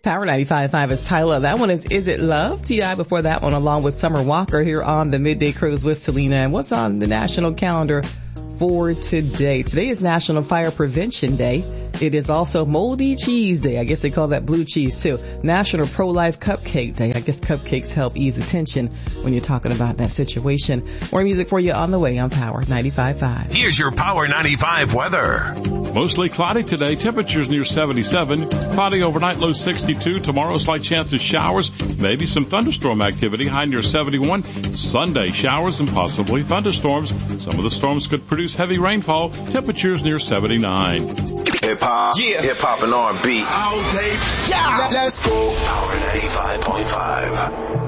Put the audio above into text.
Power 95.5 is Tyler. That one is It Love? T.I. before that one, along with Summer Walker here on the Midday Cruise with Selena. And what's on the national calendar for today? Today is National Fire Prevention Day. It is also Moldy Cheese Day. I guess they call that blue cheese too. National Pro-Life Cupcake Day. I guess cupcakes help ease the tension when you're talking about that situation. More music for you on the way on Power 95.5. Here's your Power 95 weather. Mostly cloudy today. Temperatures near 77. Cloudy overnight, low 62. Tomorrow, slight chance of showers. Maybe some thunderstorm activity, high near 71. Sunday, showers and possibly thunderstorms. Some of the storms could produce heavy rainfall. Temperatures near 79. Hip-hop, yeah. Hip-hop and R&B. All day, yeah. Let's go. Power 95.5.